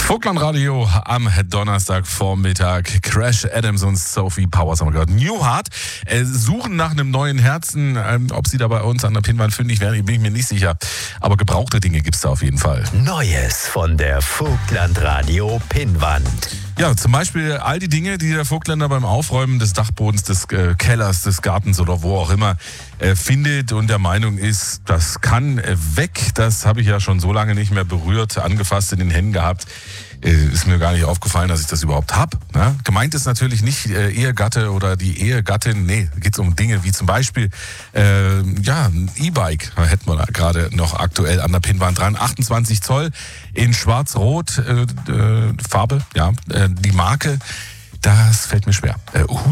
Vogtland-Radio am Donnerstagvormittag. Crash Adams und Sophie Powers haben wir gehört. New Heart suchen nach einem neuen Herzen. Ob sie da bei uns an der Pinnwand fündig werden, bin ich mir nicht sicher. Aber gebrauchte Dinge gibt es da auf jeden Fall. Neues von der Vogtland-Radio Pinnwand. Ja, zum Beispiel all die Dinge, die der Vogtländer beim Aufräumen des Dachbodens, des Kellers, des Gartens oder wo auch immer findet und der Meinung ist, das kann weg. Das habe ich ja schon so lange nicht mehr berührt, angefasst in den Händen gehabt. Ist mir gar nicht aufgefallen, dass ich das überhaupt habe. Ne? Gemeint ist natürlich nicht Ehegatte oder die Ehegattin. Nee, geht es um Dinge wie zum Beispiel ein E-Bike. Da hätten wir da gerade noch aktuell an der Pinnwand dran. 28 Zoll in schwarz-rot Farbe. Ja, die Marke, das fällt mir schwer.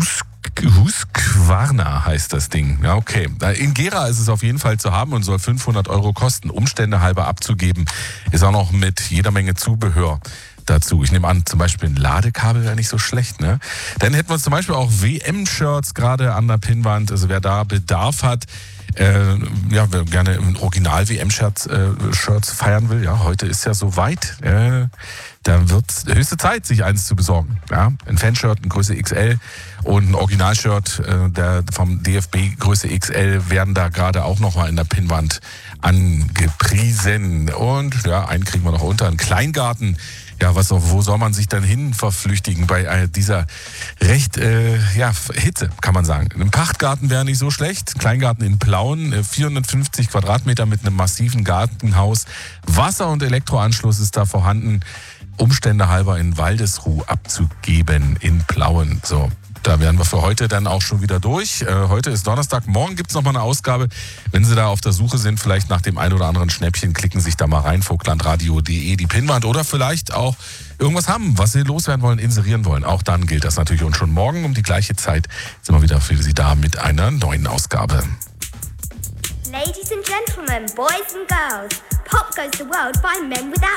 Husqvarna heißt das Ding. Ja, okay. In Gera ist es auf jeden Fall zu haben und soll 500 € kosten. Umstände halber abzugeben. Ist auch noch mit jeder Menge Zubehör dazu. Ich nehme an, zum Beispiel ein Ladekabel wäre nicht so schlecht, ne? Dann hätten wir zum Beispiel auch WM-Shirts gerade an der Pinnwand. Also wer da Bedarf hat, wer gerne ein Original-WM-Shirts feiern will, ja, heute ist ja soweit, dann wird es höchste Zeit, sich eins zu besorgen. Ja? Ein Fanshirt, eine Größe XL und ein Originalshirt vom DFB Größe XL werden da gerade auch nochmal in der Pinnwand angepriesen. Und ja, einen kriegen wir noch unter, einen Kleingarten. Ja, wo soll man sich dann hin verflüchtigen bei dieser recht Hitze, kann man sagen. Ein Pachtgarten wäre nicht so schlecht. Kleingarten in Plauen, 450 Quadratmeter mit einem massiven Gartenhaus. Wasser- und Elektroanschluss ist da vorhanden. Umstände halber in Waldesruh abzugeben in Plauen. So, da wären wir für heute dann auch schon wieder durch. Heute ist Donnerstag, morgen gibt es nochmal eine Ausgabe. Wenn Sie da auf der Suche sind, vielleicht nach dem ein oder anderen Schnäppchen, klicken Sie sich da mal rein, vogtlandradio.de, die Pinnwand, oder vielleicht auch irgendwas haben, was Sie loswerden wollen, inserieren wollen. Auch dann gilt das natürlich. Und schon morgen um die gleiche Zeit sind wir wieder für Sie da mit einer neuen Ausgabe. Ladies and gentlemen, boys and girls, pop goes the world by men without